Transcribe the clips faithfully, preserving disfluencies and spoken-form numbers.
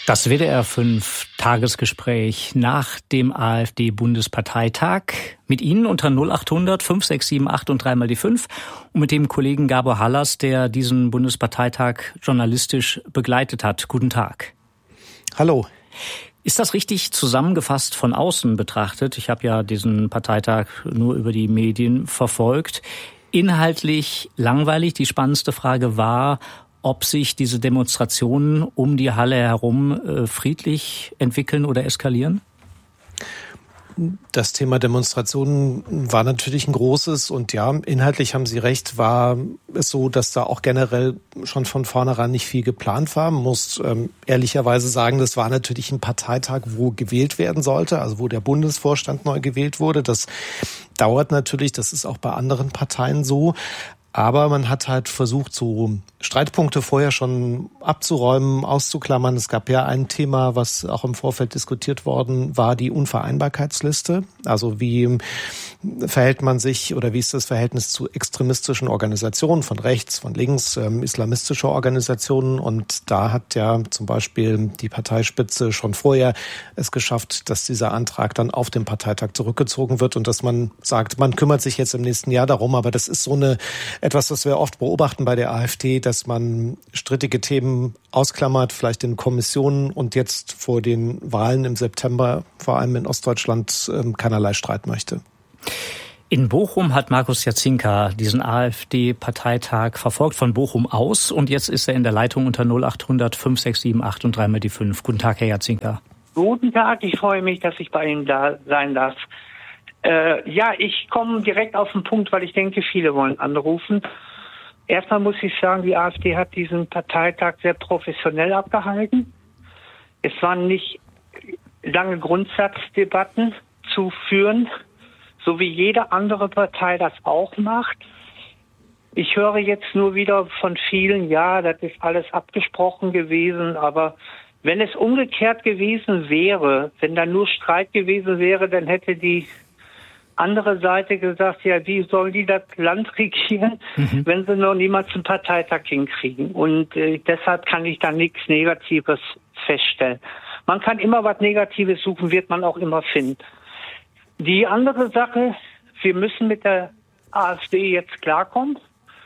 Das W D R fünf Tagesgespräch nach dem AfD-Bundesparteitag. Mit Ihnen unter null achthundert fünf sechs sieben acht und dreimal die fünf und mit dem Kollegen Gabor Hallas, der diesen Bundesparteitag journalistisch begleitet hat. Guten Tag. Hallo. Ist das richtig zusammengefasst von außen betrachtet? Ich habe ja diesen Parteitag nur über die Medien verfolgt. Inhaltlich langweilig. Die spannendste Frage war, ob sich diese Demonstrationen um die Halle herum äh, friedlich entwickeln oder eskalieren? Das Thema Demonstrationen war natürlich ein großes und ja, inhaltlich haben Sie recht, war es so, dass da auch generell schon von vornherein nicht viel geplant war. Man muss ähm, ehrlicherweise sagen, das war natürlich ein Parteitag, wo gewählt werden sollte, also wo der Bundesvorstand neu gewählt wurde. Das dauert natürlich, das ist auch bei anderen Parteien so. Aber man hat halt versucht, so Streitpunkte vorher schon abzuräumen, auszuklammern. Es gab ja ein Thema, was auch im Vorfeld diskutiert worden war, die Unvereinbarkeitsliste. Also wie verhält man sich oder wie ist das Verhältnis zu extremistischen Organisationen von rechts, von links, ähm, islamistische Organisationen? Und da hat ja zum Beispiel die Parteispitze schon vorher es geschafft, dass dieser Antrag dann auf dem Parteitag zurückgezogen wird und dass man sagt, man kümmert sich jetzt im nächsten Jahr darum. Aber das ist so eine etwas, was wir oft beobachten bei der AfD, dass man strittige Themen ausklammert, vielleicht in Kommissionen und jetzt vor den Wahlen im September, vor allem in Ostdeutschland, keinerlei Streit möchte. In Bochum hat Markus Jacinka diesen AfD-Parteitag verfolgt von Bochum aus und jetzt ist er in der Leitung unter null achthundert fünf sechs sieben acht und dreimal die fünf. Guten Tag, Herr Jacinka. Guten Tag, ich freue mich, dass ich bei Ihnen da sein darf. Äh, ja, ich komme direkt auf den Punkt, weil ich denke, viele wollen anrufen. Erstmal muss ich sagen, die AfD hat diesen Parteitag sehr professionell abgehalten. Es waren nicht lange Grundsatzdebatten zu führen, so wie jede andere Partei das auch macht. Ich höre jetzt nur wieder von vielen, ja, das ist alles abgesprochen gewesen, aber wenn es umgekehrt gewesen wäre, wenn da nur Streit gewesen wäre, dann hätte die andere Seite gesagt, ja, wie sollen die das Land regieren, mhm. wenn sie noch niemals einen Parteitag hinkriegen. Und äh, deshalb kann ich da nichts Negatives feststellen. Man kann immer was Negatives suchen, wird man auch immer finden. Die andere Sache, wir müssen mit der AfD jetzt klarkommen.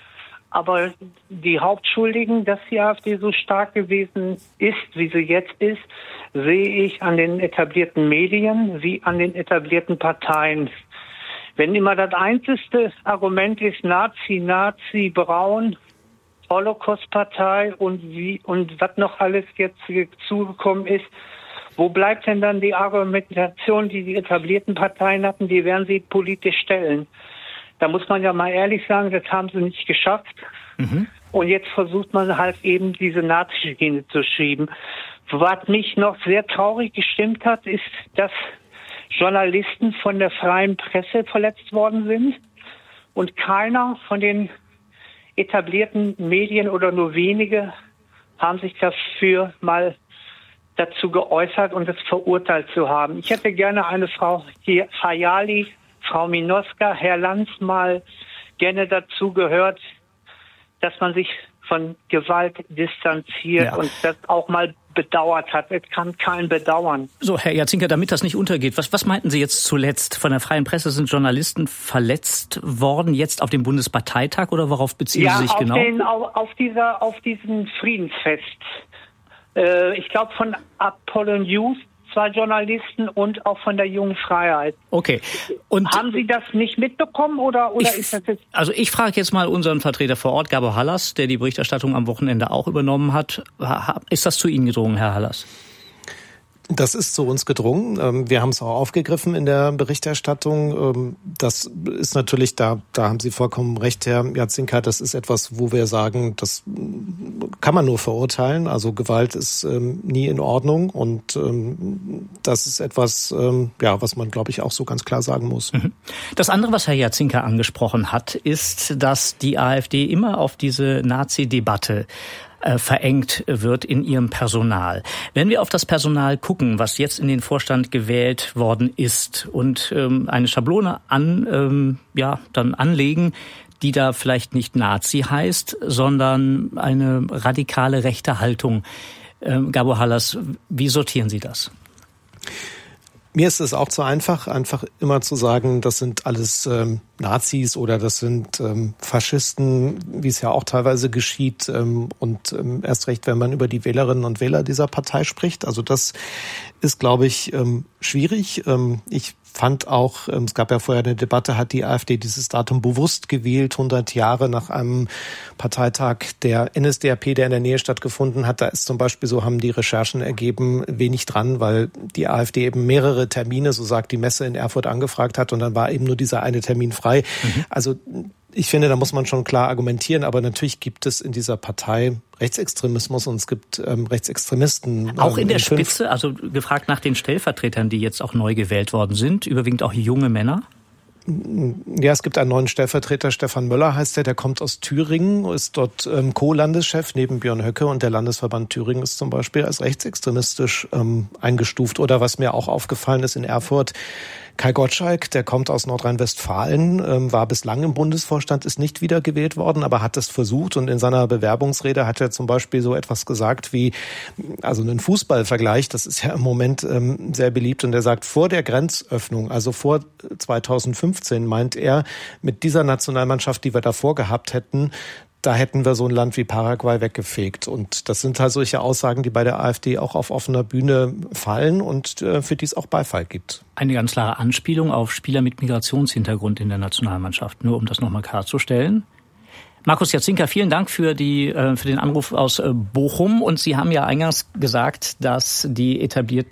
Aber die Hauptschuldigen, dass die AfD so stark gewesen ist, wie sie jetzt ist, sehe ich an den etablierten Medien wie an den etablierten Parteien. Wenn immer das einzige Argument ist, Nazi, Nazi, Braun, Holocaust-Partei und wie und was noch alles jetzt zugekommen ist, wo bleibt denn dann die Argumentation, die die etablierten Parteien hatten, die werden sie politisch stellen? Da muss man ja mal ehrlich sagen, das haben sie nicht geschafft. Mhm. Und jetzt versucht man halt eben diese Nazi-Schiene zu schieben. Was mich noch sehr traurig gestimmt hat, ist, dass Journalisten von der freien Presse verletzt worden sind und keiner von den etablierten Medien oder nur wenige haben sich dafür mal dazu geäußert und es verurteilt zu haben. Ich hätte gerne eine Frau Hayali, Frau Minoska, Herr Lanz mal gerne dazu gehört, dass man sich von Gewalt distanziert ja. und das auch mal bedauert hat. Es kann kein bedauern. So, Herr Jacinka, damit das nicht untergeht, was, was meinten Sie jetzt zuletzt? Von der freien Presse sind Journalisten verletzt worden, jetzt auf dem Bundesparteitag oder worauf beziehen ja, Sie sich auf genau? Den, auf, auf, dieser, auf diesem Friedensfest. Äh, ich glaube von Apollo News, zwei Journalisten und auch von der Jungen Freiheit. Okay. Und haben Sie das nicht mitbekommen oder, oder ich, ist das jetzt? Also ich frage jetzt mal unseren Vertreter vor Ort, Gabor Hallas, der die Berichterstattung am Wochenende auch übernommen hat. Ist das zu Ihnen gedrungen, Herr Hallas? Das ist zu uns gedrungen. Wir haben es auch aufgegriffen in der Berichterstattung. Das ist natürlich, da, da haben Sie vollkommen recht, Herr Jacinka, das ist etwas, wo wir sagen, das kann man nur verurteilen. Also Gewalt ist ähm, nie in Ordnung und ähm, das ist etwas, ähm, ja, was man, glaube ich, auch so ganz klar sagen muss. Das andere, was Herr Jacinka angesprochen hat, ist, dass die AfD immer auf diese Nazi-Debatte verengt wird in ihrem Personal. Wenn wir auf das Personal gucken, was jetzt in den Vorstand gewählt worden ist und ähm, eine Schablone an, ähm, ja, dann anlegen, die da vielleicht nicht Nazi heißt, sondern eine radikale rechte Haltung Ähm, Gabor Hallas, wie sortieren Sie das? Mir ist es auch zu einfach, einfach immer zu sagen, das sind alles ähm, Nazis oder das sind ähm, Faschisten, wie es ja auch teilweise geschieht. Ähm, und ähm, erst recht, wenn man über die Wählerinnen und Wähler dieser Partei spricht. Also das ist, glaube ich, ähm, schwierig. Ähm, ich fand auch, ähm, es gab ja vorher eine Debatte, hat die AfD dieses Datum bewusst gewählt, hundert Jahre nach einem Parteitag der N S D A P, der in der Nähe stattgefunden hat. Da ist zum Beispiel, so haben die Recherchen ergeben, wenig dran, weil die AfD eben mehrere Termine, so sagt die Messe in Erfurt, angefragt hat und dann war eben nur dieser eine Termin frei. Mhm. Also ich finde, da muss man schon klar argumentieren, aber natürlich gibt es in dieser Partei Rechtsextremismus und es gibt ähm, Rechtsextremisten. Auch ähm, in der in Spitze, also gefragt nach den Stellvertretern, die jetzt auch neu gewählt worden sind, überwiegend auch junge Männer? Ja, es gibt einen neuen Stellvertreter, Stefan Möller heißt der, der kommt aus Thüringen, ist dort ähm, Co-Landeschef neben Björn Höcke und der Landesverband Thüringen ist zum Beispiel als rechtsextremistisch ähm, eingestuft. Oder was mir auch aufgefallen ist in Erfurt, Kai Gottschalk, der kommt aus Nordrhein-Westfalen, ähm, war bislang im Bundesvorstand, ist nicht wiedergewählt worden, aber hat es versucht und in seiner Bewerbungsrede hat er zum Beispiel so etwas gesagt wie, also einen Fußballvergleich, das ist ja im Moment ähm, sehr beliebt und er sagt, vor der Grenzöffnung, also vor zweitausendfünfzehn, meint er, mit dieser Nationalmannschaft, die wir davor gehabt hätten, da hätten wir so ein Land wie Paraguay weggefegt. Und das sind halt solche Aussagen, die bei der AfD auch auf offener Bühne fallen und äh, für die es auch Beifall gibt. Eine ganz klare Anspielung auf Spieler mit Migrationshintergrund in der Nationalmannschaft, nur um das nochmal klarzustellen. Markus Jazinka, vielen Dank für die äh, für den Anruf aus äh, Bochum. Und Sie haben ja eingangs gesagt, dass die etablierten